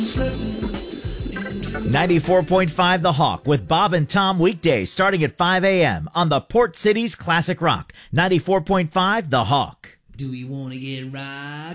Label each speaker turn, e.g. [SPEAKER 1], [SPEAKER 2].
[SPEAKER 1] 94.5 The Hawk with Bob and Tom weekdays starting at 5 a.m. on the Port City's Classic Rock. 94.5 The Hawk.
[SPEAKER 2] Do we want to get rock?